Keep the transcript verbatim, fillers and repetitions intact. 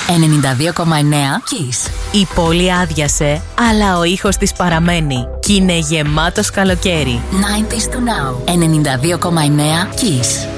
ενενήντα δύο κόμμα εννέα Kiss. Η πόλη άδειασε, αλλά ο ήχος της παραμένει κι είναι γεμάτος καλοκαίρι. ενενήντα του Now. ενενήντα δύο κόμμα εννέα Kiss.